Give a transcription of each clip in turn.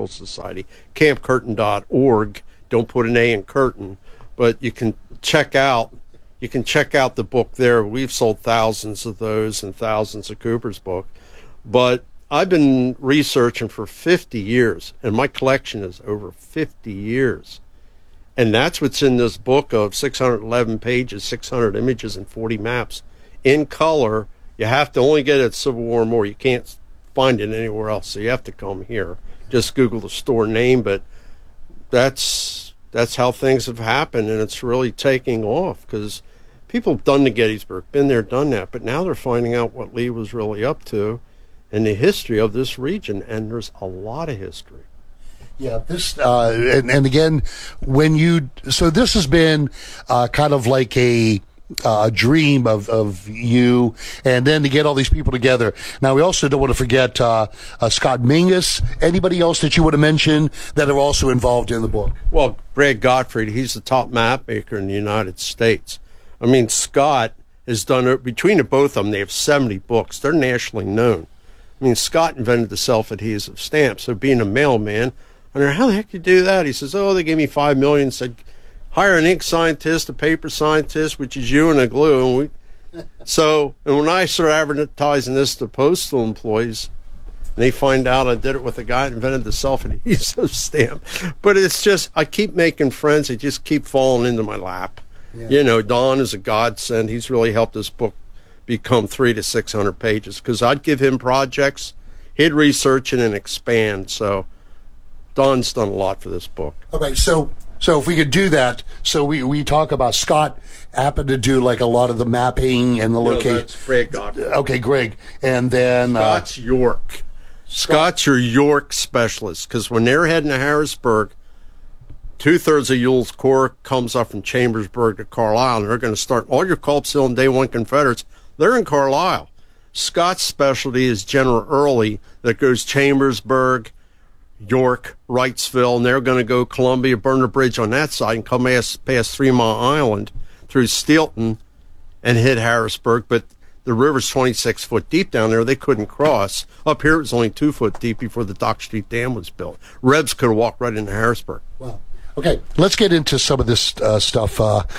Historical Society, campcurtain.org. Don't put an A in curtain, but you can check out the book there. We've sold thousands of those and thousands of Cooper's book. But I've been researching for 50 years, and my collection is over 50 years. And that's what's in this book of 611 pages, 600 images, and 40 maps in color. You have to only get it at Civil War More. You can't find it anywhere else, so you have to come here. Just Google the store name, but that's how things have happened, and it's really taking off because people have done the Gettysburg, been there, done that, but now they're finding out what Lee was really up to and the history of this region, and there's a lot of history. Yeah, this and again, so this has been kind of like a dream of you, and then to get all these people together. Now, we also don't want to forget Scott Mingus. Anybody else that you would have mentioned that are also involved in the book? Well, Brad Gottfried, he's the top map maker in the United States. I mean, Scott has done, between the both of them, they have 70 books. They're nationally known. I mean, Scott invented the self-adhesive stamp, so being a mailman, I wonder, how the heck do you do that? He says, they gave me $5 million, said, hire an ink scientist, a paper scientist, which is you, and a glue. And when I started advertising this to postal employees, and they find out I did it with a guy that invented the self-adhesive stamp. But it's just, I keep making friends. They just keep falling into my lap. Yeah. You know, Don is a godsend. He's really helped this book become 300 to 600 pages, because I'd give him projects, he'd research it and expand. So Don's done a lot for this book. Okay, so if we could do that, so we talk about Scott happened to do like a lot of the mapping and the location. That's Greg Gottfried. Okay, Greg. And then Scott's York. Scott's your York specialist, because when they're heading to Harrisburg, 2/3 of Ewell's Corps comes up from Chambersburg to Carlisle, and they're going to start all your Culp's Hill and Day One Confederates. They're in Carlisle. Scott's specialty is General Early, that goes Chambersburg, York, Wrightsville, and they're going to go Columbia, burn the bridge on that side, and come past 3 Mile Island through Steelton and hit Harrisburg. But the river's 26 foot deep down there. They couldn't cross. Up here, it was only 2 foot deep before the Dock Street Dam was built. Rebs could have walked right into Harrisburg. Wow. Okay, let's get into some of this stuff.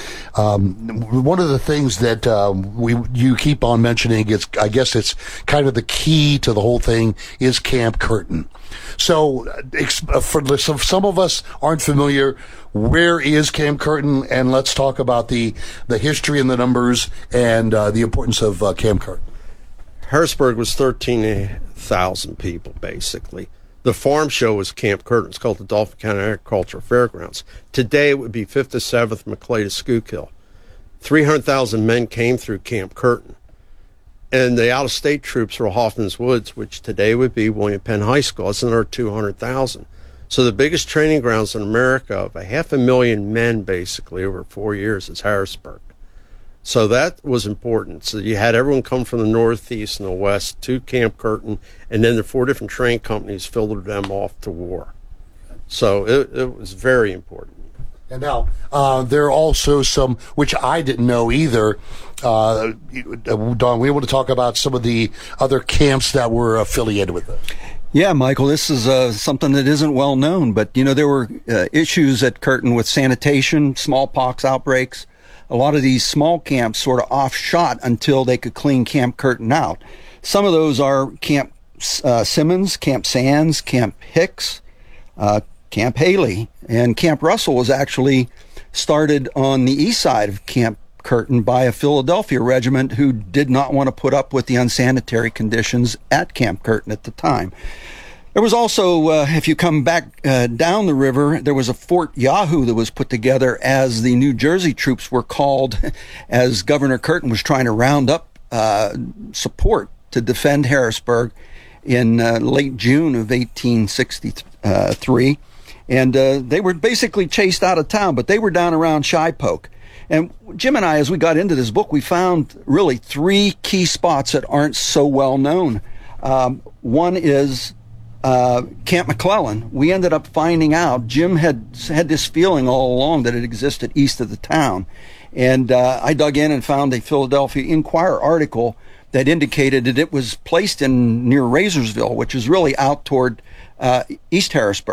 One of the things that you keep on mentioning is, I guess it's kind of the key to the whole thing, is Camp Curtin. So, for some of us aren't familiar, where is Camp Curtin? And let's talk about the history and the numbers and the importance of Camp Curtin. Harrisburg was 13,000 people, basically. The farm show was Camp Curtin. It's called the Dauphin County Agricultural Fairgrounds. Today it would be 5th to 7th, Maclay to Schuylkill. 300,000 men came through Camp Curtin. And the out-of-state troops were Hoffman's Woods, which today would be William Penn High School. That's another 200,000. So the biggest training grounds in America of 500,000 men, basically, over 4 years is Harrisburg. So that was important. So you had everyone come from the northeast and the west to Camp Curtin, and then the 4 different train companies filtered them off to war. So it was very important. And now, there are also some, which I didn't know either. Don, we want to talk about some of the other camps that were affiliated with it. Yeah, Michael, this is something that isn't well known, but, there were issues at Curtin with sanitation, smallpox outbreaks. A lot of these small camps sort of offshot until they could clean Camp Curtin out. Some of those are Camp Simmons, Camp Sands, Camp Hicks, Camp Haley, and Camp Russell was actually started on the east side of Camp Curtin by a Philadelphia regiment who did not want to put up with the unsanitary conditions at Camp Curtin at the time. There was also, if you come back down the river, there was a Fort Yahoo that was put together as the New Jersey troops were called, as Governor Curtin was trying to round up support to defend Harrisburg in late June of 1863. And they were basically chased out of town, but they were down around Shipoke. And Jim and I, as we got into this book, we found really 3 key spots that aren't so well known. One is Camp McClellan. We ended up finding out, Jim had this feeling all along that it existed east of the town. And I dug in and found a Philadelphia Inquirer article that indicated that it was placed near Razorsville, which is really out toward East Harrisburg.